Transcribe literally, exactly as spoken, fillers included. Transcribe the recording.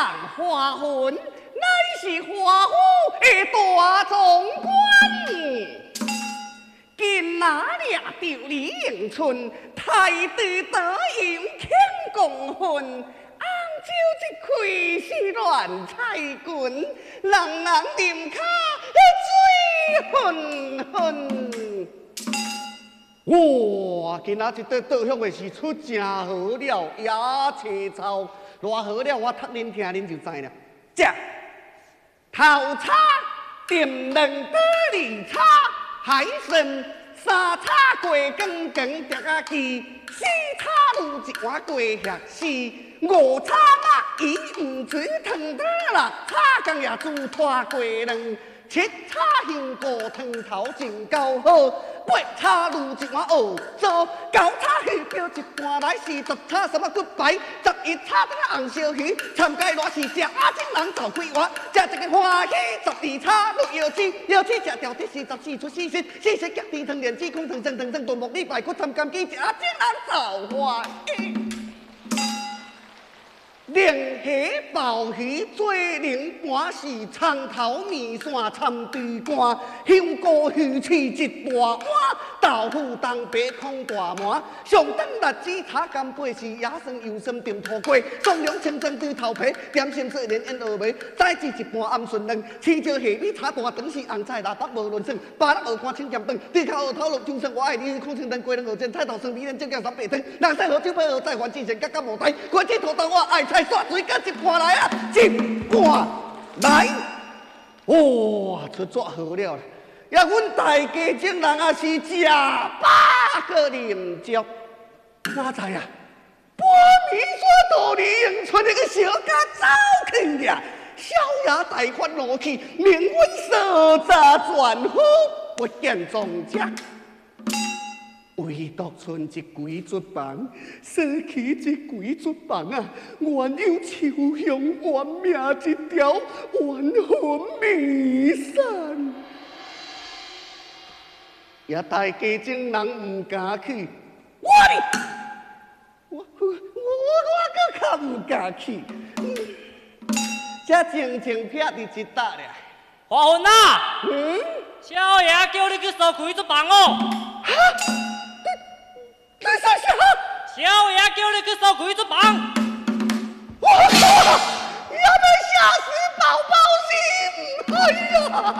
花婚，乃是华府的大总管。今哪掠着李迎春，太子得应庆功婚，杭州一开是乱彩裙，人人饮卡醉昏昏。哇！今仔日在倒乡的时出真好了，野青草偌好了，我读恁听恁就知了。这头叉点两刀二叉，海参三叉过光光夹啊鸡，四叉卤一碗过遐丝，五叉肉鱼黄水汤汤，六叉姜也煮拖过两。七叉香菇汤头真够好，八叉卤一碗蚵糟，九叉鱼标一盘来是十叉什么骨排，十一叉等红烧鱼，参加热是食阿金人走开碗，食一个欢喜，十二叉落腰翅，腰翅食掉的是十四出四十，四十夹地汤莲子空汤汤汤汤，炖木里排骨参甘鸡，食阿金人走欢喜。鲢虾鲍鱼做零盘是葱头面线参对干，香菇鱼翅一大碗，豆腐东北空大盘，上等辣子炒干贝是野酸油酸炖土鸡，双凉清蒸对头皮，点心做连烟鹅眉，再煮一盘鹌鹑蛋，青椒虾米炒大肠是红菜腊八无论算，八粒鹅肝青咸蛋，对口鹅头肉就算我爱你，空清蛋龟苓鹅煎，菜头酸米粉椒酱三白汤，人生好酒配鹅菜饭，之前甲甲无台，关节土豆我爱菜刷水甲一盘来啊，一盘来，哇，出作好了啦！呀，阮大家种人也是食饱个啉足，哪知啊？半暝山道里迎出那个小家走去呀，小爷大发怒气，命阮所诈全府不见踪迹。唯独剩一鬼卒房，舍弃这鬼卒房啊，原有秋香冤命一条，冤魂弥散。也大家种人唔敢去，我哩，我我我我搁较唔敢去，这静静撇伫一搭咧。 华魂啊！ 嗯， 少爷叫你去收鬼卒房哦。 哈？你说啥？ 少爷叫你去收鬼卒房。 我操！要被吓死宝宝心！哎呀！